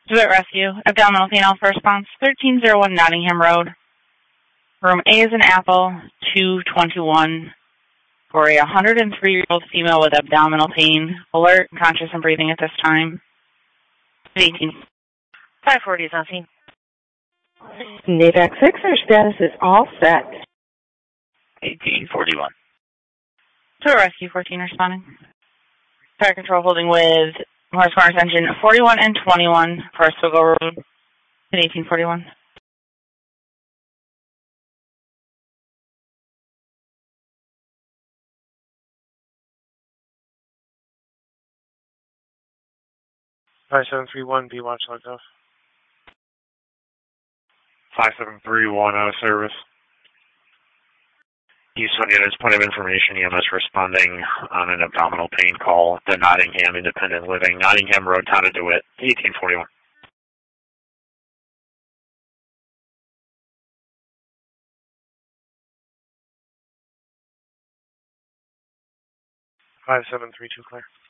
Dewitt Rescue, abdominal pain alpha response, 1301 Nottingham Road. Room A is an Apple, 221, for a 103-year-old female with abdominal pain, alert, conscious, and breathing at this time. 18. 540 is on scene. NAVAC 6, our status is all set. 1841. To a rescue, 14 responding. Fire control holding with Morris Corners engine 41 and 21 for Oswego Road in 1841. Five 731, B watch logged off. 5731 out of service. Houston units, point of information, EMS responding on an abdominal pain call, the Nottingham Independent Living, Nottingham Road, Town of DeWitt, 1841. Five 732 clear.